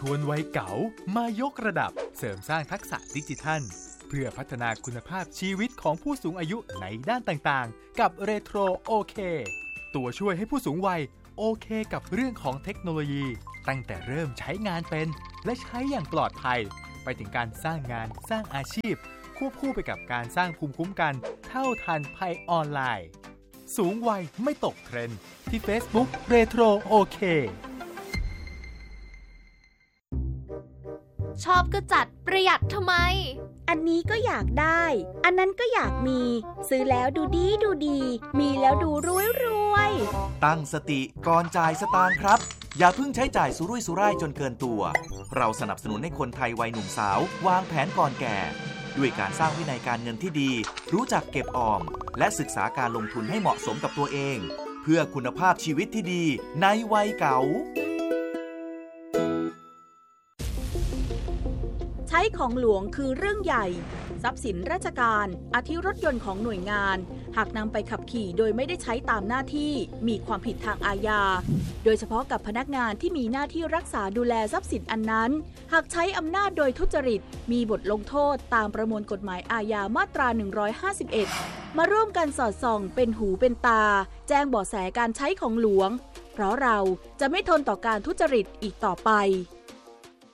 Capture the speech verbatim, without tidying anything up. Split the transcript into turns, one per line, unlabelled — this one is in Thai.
วนวัยเก๋ามายกระดับเสริมสร้างทักษะดิจิทัลเพื่อพัฒนาคุณภาพชีวิตของผู้สูงอายุในด้านต่างๆกับเรโทรโอเคตัวช่วยให้ผู้สูงวัยโอเคกับเรื่องของเทคโนโลยีตั้งแต่เริ่มใช้งานเป็นและใช้อย่างปลอดภัยไปถึงการสร้างงานสร้างอาชีพควบคู่ไปกับการสร้างภูมิคุ้มกันเท่าทันภัยออนไลน์สูงวัยไม่ตกเทรนด์ที่ Facebook เรโทรโอเค
ชอบก็จัดประหยัดทำไม
อันนี้ก็อยากได้อันนั้นก็อยากมีซื้อแล้วดูดีดูดีมีแล้วดูรวยรวย
ตั้งสติก่อนจ่ายสตางค์ครับอย่าเพิ่งใช้จ่ายสุรุ่ยสุร่ายจนเกินตัวเราสนับสนุนให้คนไทยวัยหนุ่มสาววางแผนก่อนแก่ด้วยการสร้างวินัยการเงินที่ดีรู้จักเก็บออมและศึกษาการลงทุนให้เหมาะสมกับตัวเองเพื่อคุณภาพชีวิตที่ดีในวัยเก๋า
ใช้ของหลวงคือเรื่องใหญ่ทรัพย์สินราชการอาทิรถยนต์ของหน่วยงานหากนำไปขับขี่โดยไม่ได้ใช้ตามหน้าที่มีความผิดทางอาญาโดยเฉพาะกับพนักงานที่มีหน้าที่รักษาดูแลทรัพย์สินอันนั้นหากใช้อำนาจโดยทุจริตมีบทลงโทษตามประมวลกฎหมายอาญามาตราหนึ่งร้อยห้าสิบเอ็ดมาร่วมกันสอดส่องเป็นหูเป็นตาแจ้งเบาะแสการใช้ของหลวงเพราะเราจะไม่ทนต่อการทุจริตอีกต่อไป